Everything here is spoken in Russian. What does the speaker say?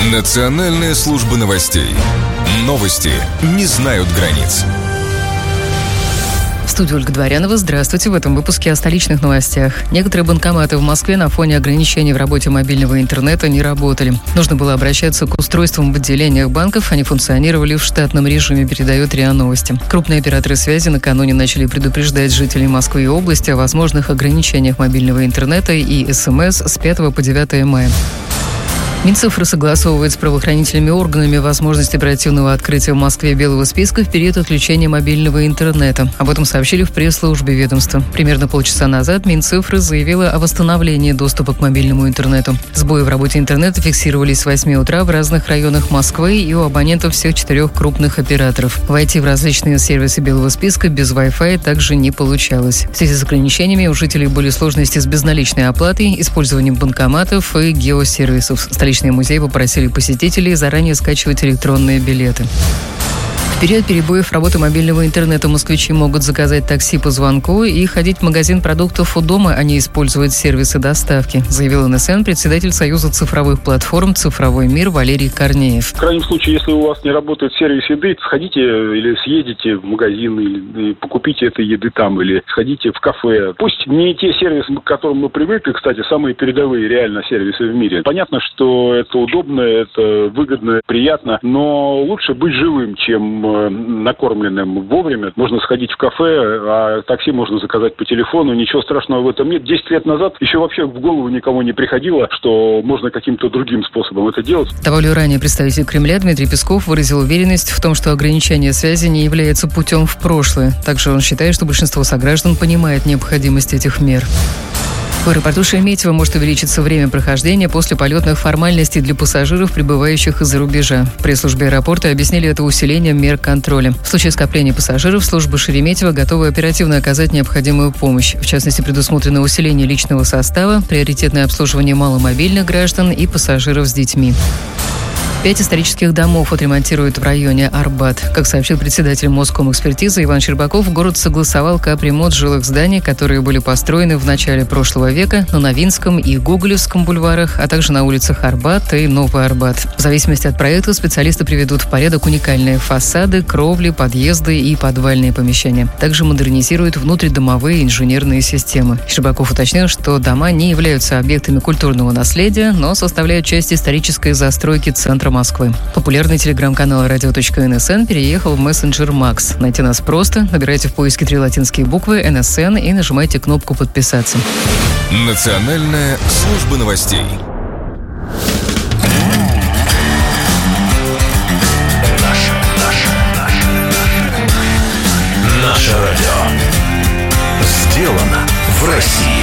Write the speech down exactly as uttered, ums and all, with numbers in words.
Национальная служба новостей. Новости не знают границ. В студии Ольга Дворянова. Здравствуйте. В этом выпуске о столичных новостях. Некоторые банкоматы в Москве на фоне ограничений в работе мобильного интернета не работали. Нужно было обращаться к устройствам в отделениях банков. Они функционировали в штатном режиме, передает РИА Новости. Крупные операторы связи накануне начали предупреждать жителей Москвы и области о возможных ограничениях мобильного интернета и СМС с пятого по девятое мая. Минцифры согласовывает с правоохранительными органами возможность оперативного открытия в Москве белого списка в период отключения мобильного интернета. Об этом сообщили в пресс-службе ведомства. Примерно полчаса назад Минцифры заявила о восстановлении доступа к мобильному интернету. Сбои в работе интернета фиксировались с восьми утра в разных районах Москвы и у абонентов всех четырех крупных операторов. Войти в различные сервисы белого списка без Wi-Fi также не получалось. В связи с ограничениями у жителей были сложности с безналичной оплатой, использованием банкоматов и геосервисов. Столичные музеи попросили посетителей заранее скачивать электронные билеты. В период перебоев работы мобильного интернета москвичи могут заказать такси по звонку и ходить в магазин продуктов у дома, а не использовать сервисы доставки, заявил эн эс эн председатель Союза цифровых платформ «Цифровой мир» Валерий Корнеев. В крайнем случае, если у вас не работает сервис еды, сходите или съездите в магазин, или покупите этой еды там, или сходите в кафе. Пусть не те сервисы, к которым мы привыкли, кстати, самые передовые реально сервисы в мире. Понятно, что это удобно, это выгодно, приятно, но лучше быть живым, чем накормленным вовремя. Можно сходить в кафе, а такси можно заказать по телефону. Ничего страшного в этом нет. Десять лет назад еще вообще в голову никому не приходило, что можно каким-то другим способом это делать. Добавлю, ранее представитель Кремля Дмитрий Песков выразил уверенность в том, что ограничение связи не является путем в прошлое. Также он считает, что большинство сограждан понимает необходимость этих мер. В аэропорту Шереметьево может увеличиться время прохождения после полетных формальностей для пассажиров, прибывающих из-за рубежа. В пресс-службе аэропорта объяснили это усилением мер контроля. В случае скопления пассажиров служба Шереметьево готова оперативно оказать необходимую помощь. В частности, предусмотрено усиление личного состава, приоритетное обслуживание маломобильных граждан и пассажиров с детьми. Пять исторических домов отремонтируют в районе Арбат. Как сообщил председатель Москомэкспертизы Иван Щербаков, город согласовал капремонт жилых зданий, которые были построены в начале прошлого века на Новинском и Гоголевском бульварах, а также на улицах Арбат и Новый Арбат. В зависимости от проекта специалисты приведут в порядок уникальные фасады, кровли, подъезды и подвальные помещения. Также модернизируют внутридомовые инженерные системы. Щербаков уточнил, что дома не являются объектами культурного наследия, но составляют часть исторической застройки центра Москвы. Популярный телеграм-канал радио точка эн эс эн переехал в мессенджер Макс. Найти нас просто. Набирайте в поиске три латинские буквы эн эс эн и нажимайте кнопку «Подписаться». Национальная служба новостей. Наше, наше, наше, наше радио. Сделано в России.